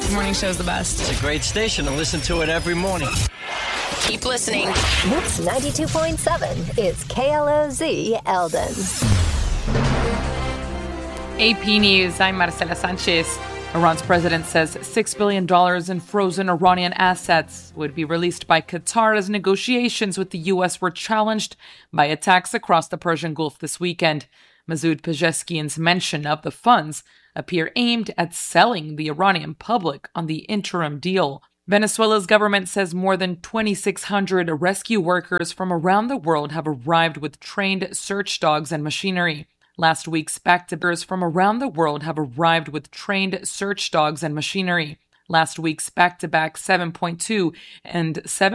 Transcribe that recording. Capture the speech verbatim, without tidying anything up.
Morning show's the best. It's a great station to listen to it every morning. Keep listening. Mix ninety-two point seven is K L O Z Eldon. A P News, I'm Marcela Sanchez. Iran's president says six billion dollars in frozen Iranian assets would be released by Qatar as negotiations with the U S were challenged by attacks across the Persian Gulf this weekend. Masoud Pezeshkian's mention of the funds appear aimed at selling the Iranian public on the interim deal. Venezuela's government says more than twenty-six hundred rescue workers from around the world have arrived with trained search dogs and machinery. Last week's back-to-backs from around the world have arrived with trained search dogs and machinery. Last week's back-to-back seven point two and seven